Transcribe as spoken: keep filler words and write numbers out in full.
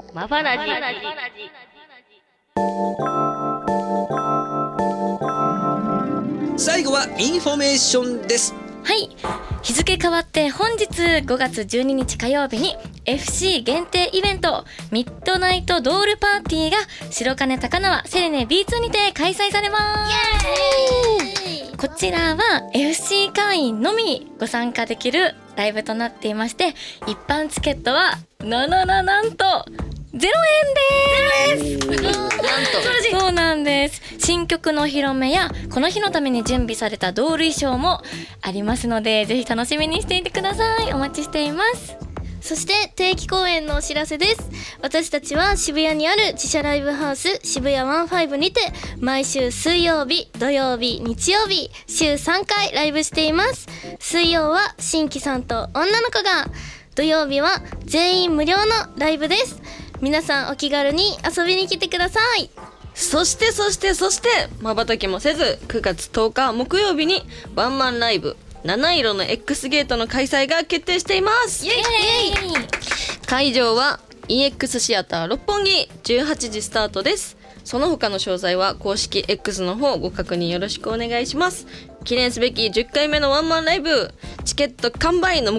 マバラジ。 最後はインフォメーションです。 はい、日付変わって本日ごがつじゅうににち火曜日に エフシー 限定イベントミッドナイトドールパーティーが白金高輪セレネ ビーツー にて開催されます。こちらは エフシー 会員のみご参加できるライブとなっていまして、一般チケットはななななんとゼロえんです。なんとそうなんです。新曲のお披露目やこの日のために準備されたドール衣装もありますので、ぜひ楽しみにしていてください。お待ちしています。 そして定期公演のお知らせです。私たちは渋谷にある自社ライブハウス渋谷ワンファイブにて毎週水曜日、土曜日、日曜日週さんかいライブしています。水曜は新規さんと女の子が、土曜日は全員無料のライブです。皆さんお気軽に遊びに来てください。 そしてそしてそして瞬きもせずくがつとおか木曜日にワンマンライブ七色の X ゲートの開催が決定しています。イエイイエイ。会場は イーエックス シアター六本木、じゅうはちじスタートです。その他の詳細は公式 X の方ご確認よろしくお願いします。記念すべきじゅっかいめのワンマンライブチケット完売の